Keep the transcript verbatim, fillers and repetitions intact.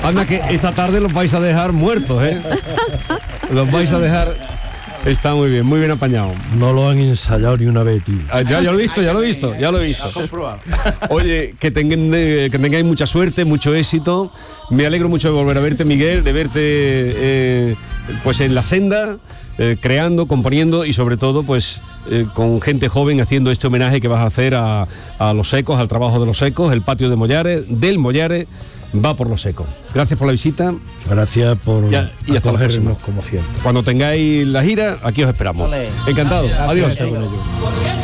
Anda que esta tarde los vais a dejar muertos, ¿eh? Los vais a dejar... Está muy bien, muy bien apañado. No lo han ensayado ni una vez, tío. Ah, ya, ya lo he visto, ya lo he visto, ya lo he visto. Oye, que, tengan, eh, que tengáis mucha suerte, mucho éxito. Me alegro mucho de volver a verte, Miguel, de verte eh, pues en la senda, eh, creando, componiendo y sobre todo pues eh, con gente joven haciendo este homenaje que vas a hacer a, a los Ecos, al trabajo de los Ecos, el patio de Mollares, del Mollares. Va por los Ecos. Gracias por la visita. Gracias por ya, y hasta acogernos como siempre. Cuando tengáis la gira, aquí os esperamos. Vale. Encantado. Gracias. Adiós.